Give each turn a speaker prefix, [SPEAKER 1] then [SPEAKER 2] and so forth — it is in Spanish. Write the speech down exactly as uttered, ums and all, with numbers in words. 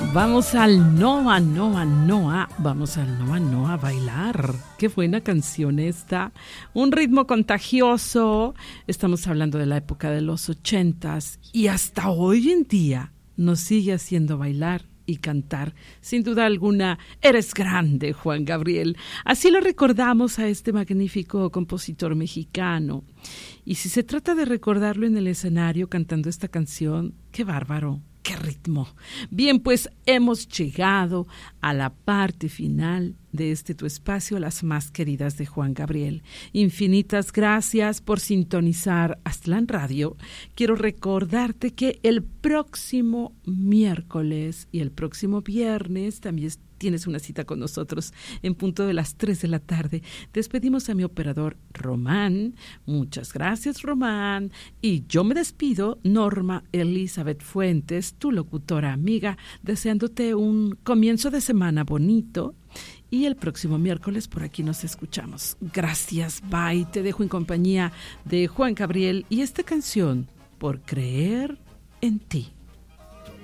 [SPEAKER 1] Vamos al Noa, Noa, Noa, vamos al Noa, Noa a bailar. Qué buena canción esta, un ritmo contagioso. Estamos hablando de la época de los ochentas y hasta hoy en día nos sigue haciendo bailar y cantar. Sin duda alguna, eres grande, Juan Gabriel. Así lo recordamos a este magnífico compositor mexicano. Y si se trata de recordarlo en el escenario cantando esta canción, qué bárbaro. ¡Qué ritmo! Bien, pues hemos llegado a la parte final de este tu espacio, las más queridas de Juan Gabriel. Infinitas gracias por sintonizar Aztlán Radio. Quiero recordarte que el próximo miércoles y el próximo viernes también tienes una cita con nosotros en punto de las tres de la tarde. Despedimos a mi operador Román. Muchas gracias, Román. Y yo me despido, Norma Elizabeth Fuentes, tu locutora amiga, deseándote un comienzo de semana bonito. Y el próximo miércoles por aquí nos escuchamos. Gracias, bye. Te dejo en compañía de Juan Gabriel y esta canción, Por creer en ti.